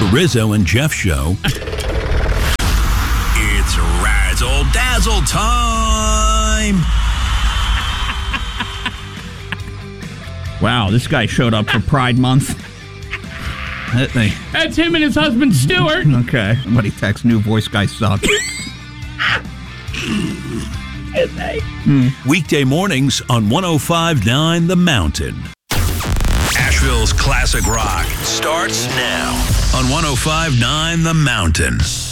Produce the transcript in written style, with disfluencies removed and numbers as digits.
The Rizzo and Jeff Show. It's Razzle Dazzle time. Wow, this guy showed up for Pride Month. That's him and his husband, Stuart. Okay. Somebody text new voice guy sucks. Weekday mornings on 105.9 The Mountain. Asheville's classic rock starts now on 105.9 The Mountain.